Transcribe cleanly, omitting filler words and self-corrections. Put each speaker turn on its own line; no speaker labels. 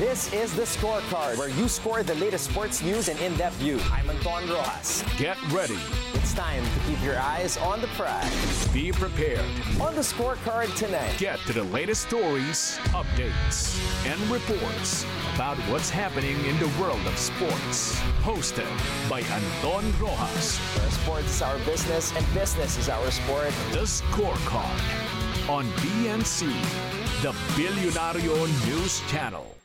This is The Scorecard, where you score the latest sports news and in-depth view. I'm Anton Rojas.
Get ready.
It's time to keep your eyes on the prize.
Be prepared.
On The Scorecard tonight.
Get to the latest stories, updates, and reports about what's happening in the world of sports. Hosted by Anton Rojas.
Where sports is our business and business is our sport.
The Scorecard on BNC, the Billionario News Channel.